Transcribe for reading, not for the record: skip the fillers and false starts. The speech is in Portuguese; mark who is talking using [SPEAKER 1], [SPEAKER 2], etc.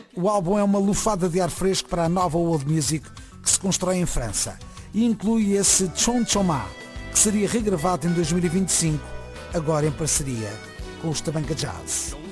[SPEAKER 1] O álbum é uma lufada de ar fresco para a nova world music que se constrói em França e inclui esse Chon Choma, que seria regravado em 2025, agora em parceria com os Tabanca Jazz.